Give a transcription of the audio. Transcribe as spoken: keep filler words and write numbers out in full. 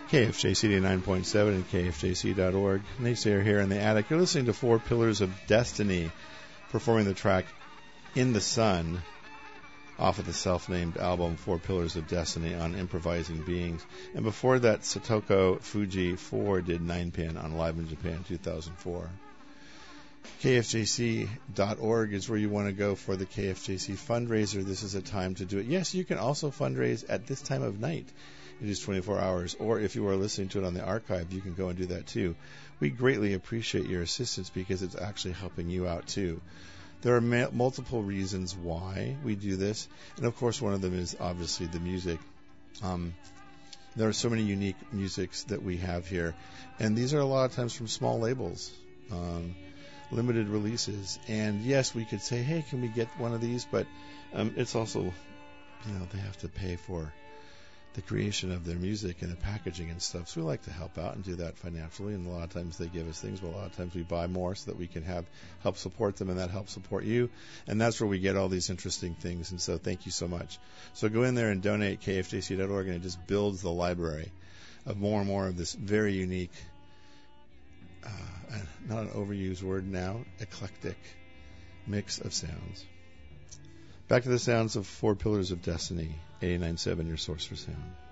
K F J C eighty-nine point seven and K F J C dot org. Naysayer here in the attic. You're listening to Four Pillars of Destiny, performing the track In the Sun off of the self-named album Four Pillars of Destiny on Improvising Beings. And before that, Satoko Fuji four did nine pin on Live in Japan two thousand four. K F J C dot org is where you want to go for the K F J C fundraiser. This is a time to do it. Yes, you can also fundraise at this time of night. It is twenty-four hours. Or if you are listening to it on the archive, you can go and do that too. We greatly appreciate your assistance because it's actually helping you out too. There are ma- multiple reasons why we do this. And of course, one of them is obviously the music. Um, there are so many unique musics that we have here. And these are a lot of times from small labels. Um, limited releases. And yes, we could say, hey, can we get one of these? But um, it's also, you know, they have to pay for the creation of their music and the packaging and stuff. So we like to help out and do that financially. And a lot of times they give us things, but a lot of times we buy more so that we can have help support them, and that helps support you. And that's where we get all these interesting things. And so thank you so much. So go in there and donate K F J C dot org, and it just builds the library of more and more of this very unique, uh, not an overused word now, eclectic mix of sounds. Back to the sounds of Four Pillars of Destiny, eighty-nine point seven, your source for sound.